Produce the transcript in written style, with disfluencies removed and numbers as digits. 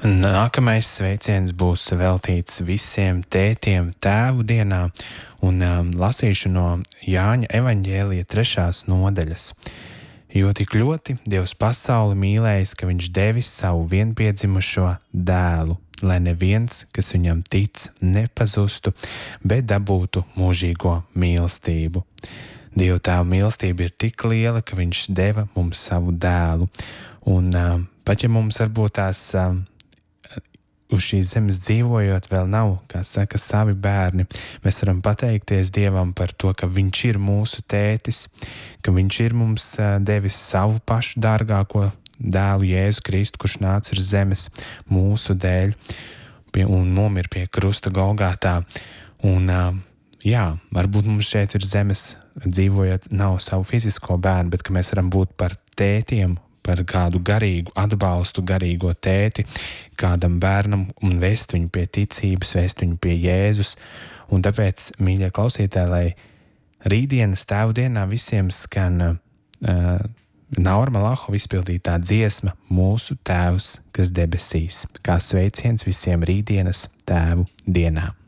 Nākamais sveiciens būs veltīts visiem tētiem tēvu dienā, un lasīšu no Jāņa evaņģēlija 3. nodaļas. Jo tik ļoti Dievs pasauli mīlējis, ka viņš devis savu vienpiedzimušo dēlu, lai neviens, kas viņam tic, nepazustu, bet dabūtu mūžīgo mīlestību. Dieva tēva mīlestība ir tik liela, ka viņš deva mums savu dēlu. Un pat ja mums varbūt tās uz šīs zemes dzīvojot vēl nav, kā saka, savi bērni, mēs varam pateikties Dievam par to, ka viņš ir mūsu tētis, ka viņš ir mums devis savu pašu dārgāko dēlu Jēzu Kristu, kurš nāca uz zemes mūsu dēļ un nomira pie krusta Golgātā. Un varbūt mums šeit ir zemes dzīvojot nav savu fizisko bērnu, bet ka mēs varam būt par tētiem, par kādu garīgu atbalstu, garīgo tēti kādam bērnam un vest viņu pie ticības, vest viņu pie Jēzus. Un tāpēc, mīļie klausītāji, lai rītdienas tēvu dienā visiem skan Naura Malahova izpildītā dziesma Mūsu tēvs, kas debesīs, kā sveiciens visiem rītdienas tēvu dienā.